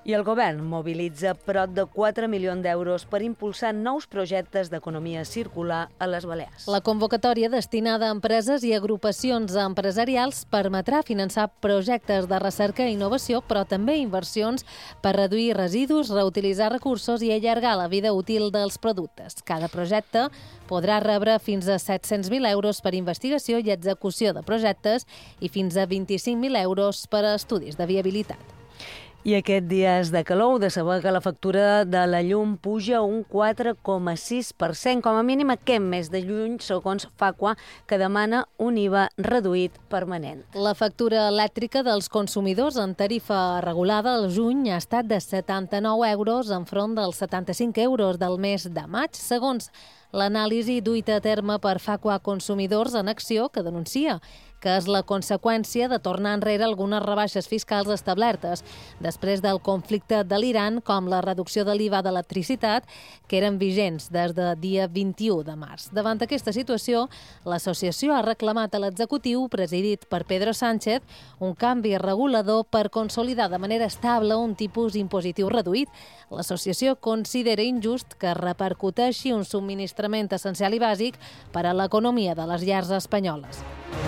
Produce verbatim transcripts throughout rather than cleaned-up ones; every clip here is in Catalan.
I el govern mobilitza prop de quatre milions d'euros per impulsar nous projectes d'economia circular a les Balears. La convocatòria destinada a empreses i agrupacions empresarials permetrà finançar projectes de recerca i innovació, però també inversions per reduir residus, reutilitzar recursos i allargar la vida útil dels productes. Cada projecte podrà rebre fins a set-cents mil euros per investigació i execució de projectes i fins a vint-i-cinc mil euros per a estudis de viabilitat. I aquest dies de calor heu de saber que la factura de la llum puja un quatre coma sis per cent, com a mínim aquest mes de juny, segons Facua, que demana un I V A reduït permanent. La factura elèctrica dels consumidors en tarifa regulada al juny ha estat de setanta-nou euros enfront dels setanta-cinc euros del mes de maig, segons l'anàlisi duita a terme per Facua Consumidors en Acció, que denuncia que és la conseqüència de tornar enrere algunes rebaixes fiscals establertes després del conflicte de l'Iran, com la reducció de l'I V A de l'electricitat, que eren vigents des del dia vint-i-u de març. Davant aquesta situació, l'associació ha reclamat a l'executiu, presidit per Pedro Sánchez, un canvi regulador per consolidar de manera estable un tipus impositiu reduït. L'associació considera injust que repercuteixi un subministrament essencial i bàsic per a l'economia de les llars espanyoles.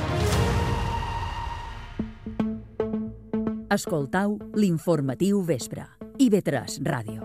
Escoltau l'informatiu vespre. I V tres Ràdio.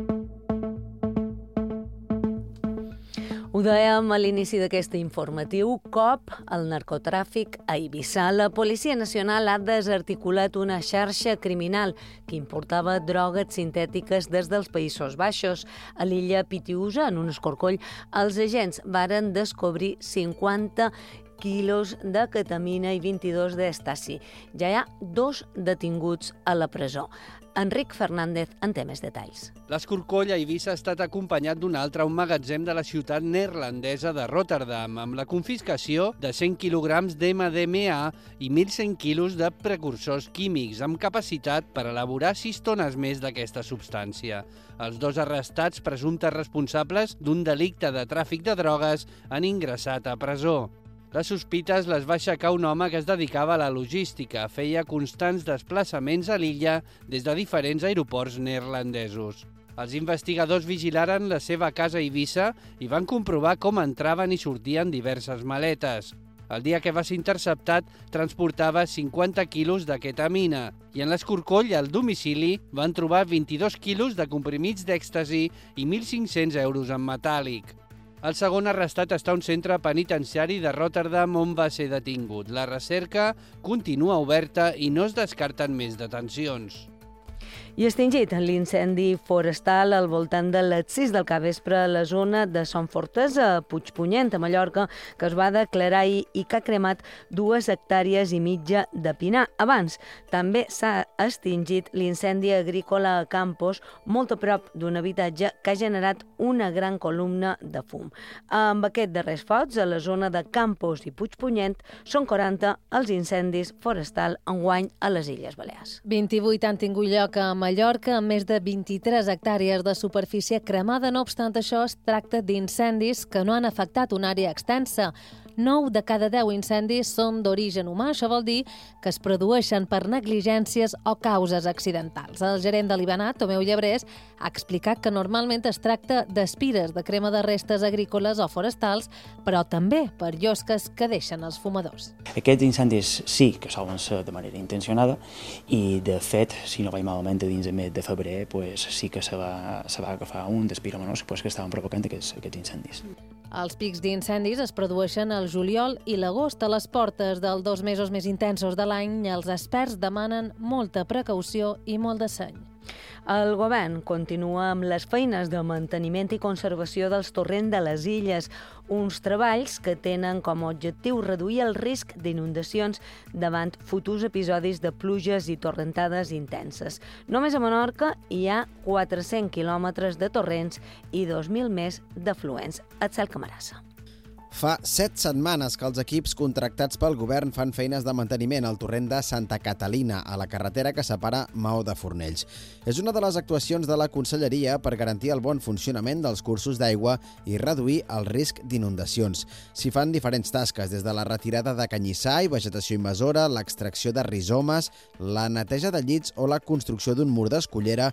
Ho dèiem a l'inici d'aquest informatiu, cop al narcotràfic a Eivissa. La Policia Nacional ha desarticulat una xarxa criminal que importava drogues sintètiques des dels Països Baixos. A l'illa Pitiusa, en un escorcoll, els agents varen descobrir cinquanta quilos de ketamina i vint-i-dos d'èxtasi. Ja hi ha dos detinguts a la presó. Enric Fernández en té més detalls. L'escorcoll a Eivissa ha estat acompanyat d'un altre a un magatzem de la ciutat neerlandesa de Rotterdam, amb la confiscació de cent quilograms d'M D M A i mil cent quilos de precursors químics, amb capacitat per elaborar sis tones més d'aquesta substància. Els dos arrestats, presumptes responsables d'un delicte de tràfic de drogues, han ingressat a presó. Les sospites les va aixecar un home que es dedicava a la logística, feia constants desplaçaments a l'illa des de diferents aeroports neerlandesos. Els investigadors vigilaren la seva casa a Eivissa i van comprovar com entraven i sortien diverses maletes. El dia que va ser interceptat, transportava cinquanta quilos de ketamina i en l'escorcoll, al domicili, van trobar vint-i-dos quilos de comprimits d'èxtasi i mil cinc-cents euros en metàl·lic. El segon arrestat està a un centre penitenciari de Rotterdam on va ser detingut. La recerca continua oberta i no es descarten més detencions. I extingit l'incendi forestal al voltant de les sis del capvespre a la zona de Son Fortesa, a Puigpunyent, a Mallorca, que es va declarar ahir i que ha cremat dues hectàrees i mitja de pinar. Abans també s'ha extingit l'incendi agrícola a Campos, molt a prop d'un habitatge que ha generat una gran columna de fum. Amb aquests darrers focs, a la zona de Campos i Puigpunyent, són quaranta els incendis forestal enguany a les Illes Balears. vint-i-vuit han tingut lloc a Mallorca, amb més de vint-i-tres hectàrees de superfície cremada. No obstant això, es tracta d'incendis que no han afectat una àrea extensa. nou de cada deu incendis són d'origen humà. Això vol dir que es produeixen per negligències o causes accidentals. El gerent de l'Ibanat, Tomeu Llebrés, ha explicat que normalment es tracta d'espires de crema de restes agrícoles o forestals, però també per llosques que deixen els fumadors. Aquests incendis sí que solen ser de manera intencionada i, de fet, si no vaig malament, dins del mes de febrer, pues, sí que se va, se va agafar un d'espiromenors pues, que estaven provocant aquests, aquests incendis. Els pics d'incendis es produeixen al juliol i l'agost. A les portes dels dos mesos més intensos de l'any, els experts demanen molta precaució i molt de seny. El govern continua amb les feines de manteniment i conservació dels torrents de les illes, uns treballs que tenen com a objectiu reduir el risc d'inundacions davant futurs episodis de pluges i torrentades intenses. Només a Menorca hi ha quatre-cents quilòmetres de torrents i dos mil més d'afluents. Etzel Camarasa. Fa set setmanes que els equips contractats pel govern fan feines de manteniment al torrent de Santa Catalina, a la carretera que separa Maó de Fornells. És una de les actuacions de la Conselleria per garantir el bon funcionament dels cursos d'aigua i reduir el risc d'inundacions. S'hi fan diferents tasques, des de la retirada de canyissar i vegetació invasora, l'extracció de rizomes, la neteja de llits o la construcció d'un mur d'escullera